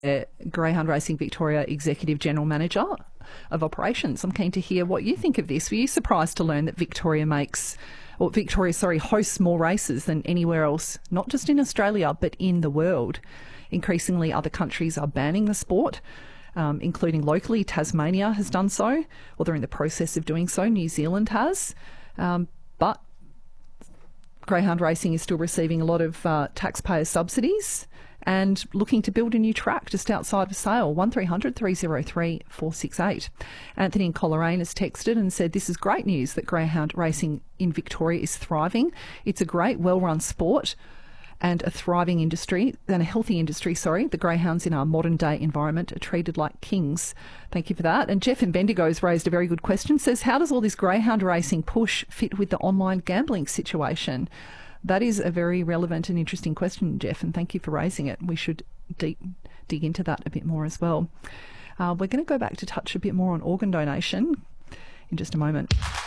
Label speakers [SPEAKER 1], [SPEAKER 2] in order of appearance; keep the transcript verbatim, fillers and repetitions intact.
[SPEAKER 1] uh, Greyhound Racing Victoria Executive General Manager of Operations. I'm keen to hear what you think of this. Were you surprised to learn that Victoria makes, or Victoria, sorry, hosts more races than anywhere else, not just in Australia, but in the world? Increasingly, other countries are banning the sport, um, including locally. Tasmania has done so, or they're in the process of doing so. New Zealand has. Um, but Greyhound Racing is still receiving a lot of uh, taxpayer subsidies and looking to build a new track just outside of Sale. one three hundred, three oh three, four six eight. Anthony in Coleraine has texted and said, this is great news that Greyhound Racing in Victoria is thriving. It's a great, well-run sport and a thriving industry, and a healthy industry, sorry. The greyhounds in our modern-day environment are treated like kings. Thank you for that. And Jeff in Bendigo has raised a very good question. Says, how does all this greyhound racing push fit with the online gambling situation? That is a very relevant and interesting question, Jeff, and thank you for raising it. We should deep, dig into that a bit more as well. Uh, we're going to go back to touch a bit more on organ donation in just a moment.